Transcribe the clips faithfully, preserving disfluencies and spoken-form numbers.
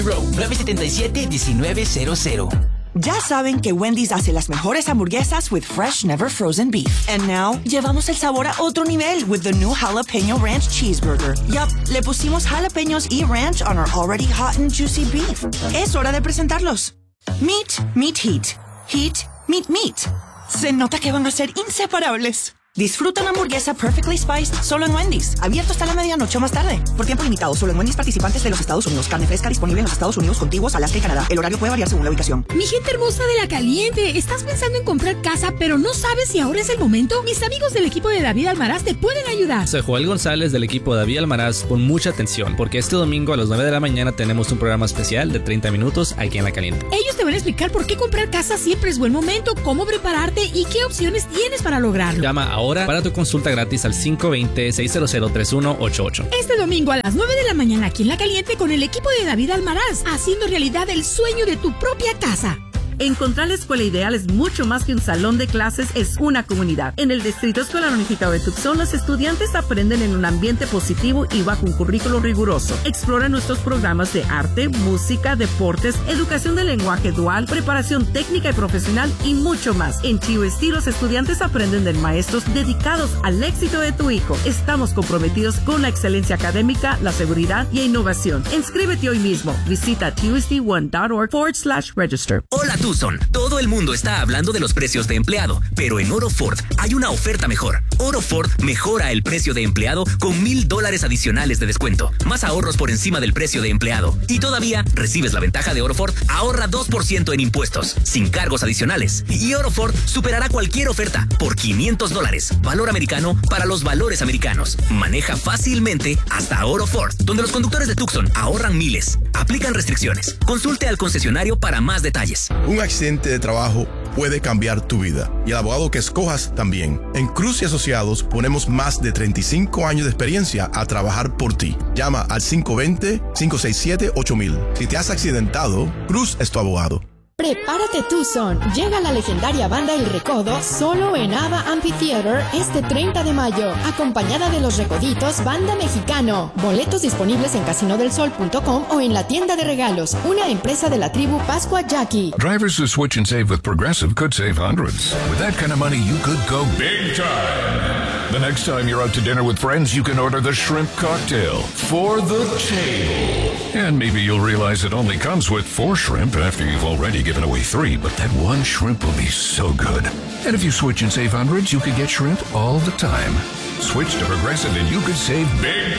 nueve siete siete, uno nueve cero cero. Ya saben que Wendy's hace las mejores hamburguesas with fresh, never frozen beef. And now, llevamos el sabor a otro nivel with the new Jalapeno Ranch Cheeseburger. Yup, le pusimos jalapeños y ranch on our already hot and juicy beef. Es hora de presentarlos. Meat, meat, heat. Heat, meat, meat. Se nota que van a ser inseparables. Disfruta una hamburguesa perfectly spiced solo en Wendy's. Abierto hasta la medianoche o más tarde. Por tiempo limitado, solo en Wendy's participantes de los Estados Unidos. Carne fresca disponible en los Estados Unidos, contiguos, Alaska y Canadá. El horario puede variar según la ubicación. Mi gente hermosa de La Caliente, ¿estás pensando en comprar casa pero no sabes si ahora es el momento? Mis amigos del equipo de David Almaraz te pueden ayudar. Soy Joel González del equipo de David Almaraz. Pon mucha atención porque este domingo a las nueve de la mañana tenemos un programa especial de treinta minutos aquí en La Caliente. Ellos te van a explicar por qué comprar casa siempre es buen momento, cómo prepararte y qué opciones tienes para lograrlo. Llama ahora para tu consulta gratis al cinco dos cero, seis cero cero, tres uno ocho ocho. Este domingo a las nueve de la mañana aquí en La Caliente con el equipo de David Almaraz, haciendo realidad el sueño de tu propia casa. Encontrar la escuela ideal es mucho más que un salón de clases, es una comunidad. En el Distrito Escolar Unificado de Tucson, los estudiantes aprenden en un ambiente positivo y bajo un currículo riguroso. Explora nuestros programas de arte, música, deportes, educación de lenguaje dual, preparación técnica y profesional y mucho más. En T U S D, los estudiantes aprenden de maestros dedicados al éxito de tu hijo. Estamos comprometidos con la excelencia académica, la seguridad y la innovación. Inscríbete hoy mismo. Visita tuesday1.org forward slash register. Hola, Tucson. Todo el mundo está hablando de los precios de empleado, pero en Oro Ford hay una oferta mejor. Oro Ford mejora el precio de empleado con mil dólares adicionales de descuento, más ahorros por encima del precio de empleado. Y todavía recibes la ventaja de Oro Ford, ahorra dos por ciento en impuestos, sin cargos adicionales. Y Oro Ford superará cualquier oferta por quinientos dólares. Valor americano para los valores americanos. Maneja fácilmente hasta Oro Ford, donde los conductores de Tucson ahorran miles. Aplican restricciones. Consulte al concesionario para más detalles. Un accidente de trabajo puede cambiar tu vida y el abogado que escojas también. En Cruz y Asociados ponemos más de treinta y cinco años de experiencia a trabajar por ti. Llama al cinco dos cero, cinco seis siete, ocho mil. Si te has accidentado, Cruz es tu abogado. Prepárate Tucson, llega la legendaria banda El Recodo solo en Ava Amphitheater este treinta de mayo, acompañada de Los Recoditos, banda mexicano. Boletos disponibles en casino del sol punto com o en la tienda de regalos, una empresa de la tribu Pascua Jackie. Drivers who switch and save with Progressive could save hundreds. With that kind of money, you could go big time. The next time you're out to dinner with friends, you can order the shrimp cocktail for the table. And maybe you'll realize it only comes with four shrimp after you've already given away three, but that one shrimp will be so good. And if you switch and save hundreds, you could get shrimp all the time. Switch to Progressive and you could save big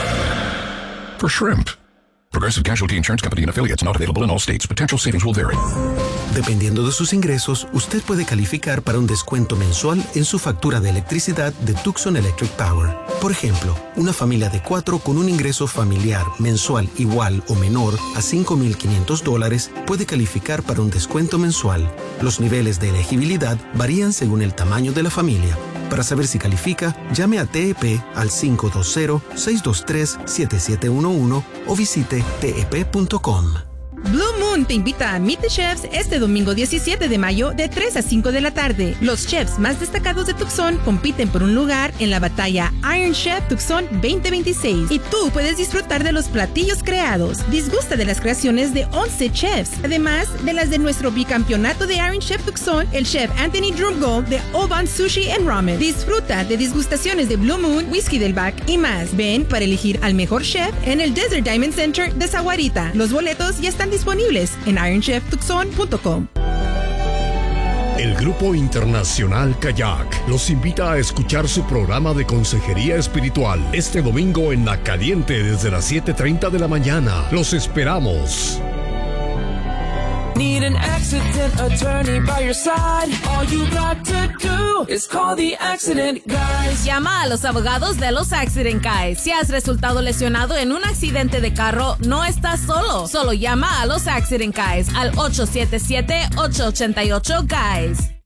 time. For shrimp. Progressive Casualty Insurance Company and Affiliates, not available in all states. Potential savings will vary. Dependiendo de sus ingresos, usted puede calificar para un descuento mensual en su factura de electricidad de Tucson Electric Power. Por ejemplo, una familia de cuatro con un ingreso familiar mensual igual o menor a cinco mil quinientos dólares puede calificar para un descuento mensual. Los niveles de elegibilidad varían según el tamaño de la familia. Para saber si califica, llame a T E P al cinco dos cero, seis dos tres, siete siete uno uno o visite T E P punto com. Blue Moon te invita a Meet the Chefs este domingo diecisiete de mayo de tres a cinco de la tarde. Los chefs más destacados de Tucson compiten por un lugar en la batalla Iron Chef Tucson veinte veintiséis y tú puedes disfrutar de los platillos creados. Disgusta de las creaciones de once chefs, además de las de nuestro bicampeonato de Iron Chef Tucson, el chef Anthony Drumgo de Oban Sushi and Ramen. Disfruta de disgustaciones de Blue Moon, Whisky del Back y más. Ven para elegir al mejor chef en el Desert Diamond Center de Sahuarita. Los boletos ya están disponibles en iron chef tucson punto com. El Grupo Internacional Kayak los invita a escuchar su programa de consejería espiritual este domingo en La Caliente desde las siete treinta de la mañana. Los esperamos. Need an accident attorney by your side. All you got to do is call the Accident Guys. Llama a los abogados de los Accident Guys. Si has resultado lesionado en un accidente de carro, no estás solo. Solo llama a los Accident Guys al ocho siete siete, ocho ocho ocho, Guys.